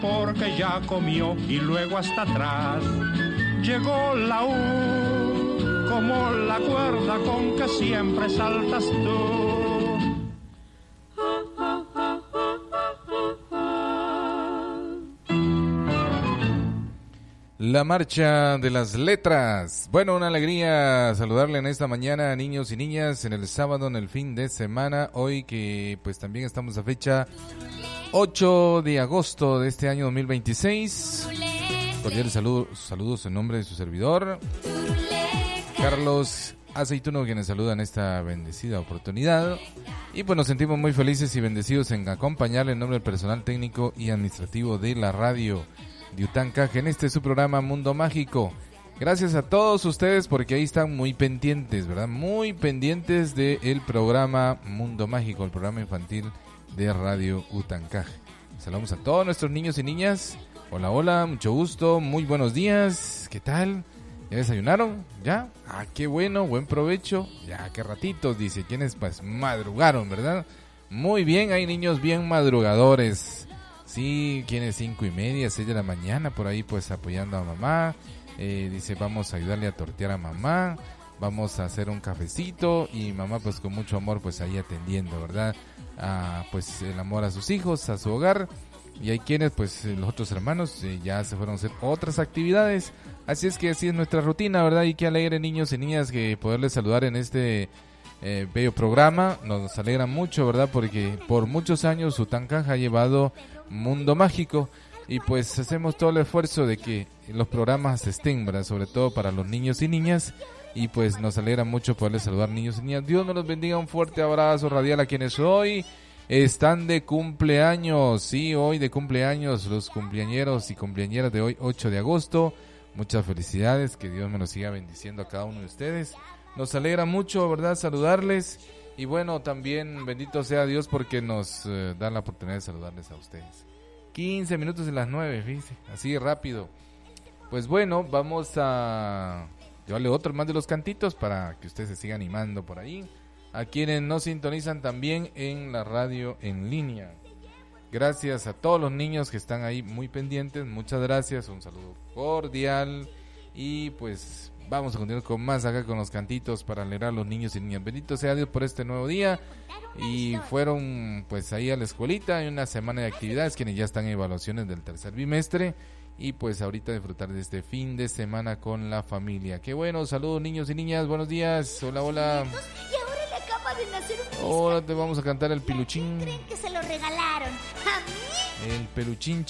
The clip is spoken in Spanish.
porque ya comió y luego hasta atrás llegó la U, como la cuerda con que siempre saltas tú. La marcha de las letras. Bueno, una alegría saludarle en esta mañana, niños y niñas, en el sábado, en el fin de semana. Hoy que pues también estamos a fecha 8 de agosto de este año 2026. Cordiales saludos en nombre de su servidor, Carlos Aceituno, quienes saludan esta bendecida oportunidad. Y pues nos sentimos muy felices y bendecidos en acompañarle en nombre del personal técnico y administrativo de la radio de Utancaje en este su programa Mundo Mágico. Gracias a todos ustedes porque ahí están muy pendientes, ¿verdad? Muy pendientes del programa Mundo Mágico, el programa infantil de Radio Utancaje. Saludamos a todos nuestros niños y niñas. Hola, hola, mucho gusto, muy buenos días. ¿Qué tal? ¿Ya desayunaron? ¿Ya? Ah, qué bueno, buen provecho. Ya, qué ratitos, dice. ¿Quiénes pues madrugaron, verdad? Muy bien, hay niños bien madrugadores. Sí, quienes 5:30, 6 de la mañana, por ahí pues apoyando a mamá. Dice, vamos a ayudarle a tortear a mamá, vamos a hacer un cafecito y mamá pues con mucho amor pues ahí atendiendo, ¿verdad? Pues el amor a sus hijos, a su hogar. Y hay quienes pues los otros hermanos ya se fueron a hacer otras actividades. Así es que así es nuestra rutina, ¿verdad? Y qué alegre, niños y niñas, que poderles saludar en este bello programa. Nos alegra mucho, ¿verdad? Porque por muchos años Utancaje ha llevado Mundo Mágico y pues hacemos todo el esfuerzo de que los programas estén, ¿verdad? Sobre todo para los niños y niñas, y pues nos alegra mucho poderles saludar, niños y niñas. Dios nos los bendiga, un fuerte abrazo radial a quienes hoy están de cumpleaños. Sí, hoy de cumpleaños los cumpleañeros y cumpleañeras de hoy, 8 de agosto. Muchas felicidades, que Dios me los siga bendiciendo a cada uno de ustedes. Nos alegra mucho, ¿verdad? Saludarles. Y bueno, también bendito sea Dios porque nos da la oportunidad de saludarles a ustedes. 15 minutos de las 9, fíjense, así rápido. Pues bueno, vamos a llevarle otro más de los cantitos para que usted se siga animando por ahí. A quienes nos sintonizan también en la radio en línea. Gracias a todos los niños que están ahí muy pendientes, muchas gracias, un saludo cordial. Y pues vamos a continuar con más acá con los cantitos para alegrar a los niños y niñas. Bendito sea Dios por este nuevo día. Y fueron pues ahí a la escuelita, hay una semana de actividades, quienes ya están en evaluaciones del tercer bimestre. Y pues ahorita disfrutar de este fin de semana con la familia. Qué bueno, saludos niños y niñas, buenos días, hola, hola. Y ahora le acaba de nacer un Ahora te vamos a cantar el Piluchín. ¿Creen que se lo regalaron? ¿A mí? El Peluchín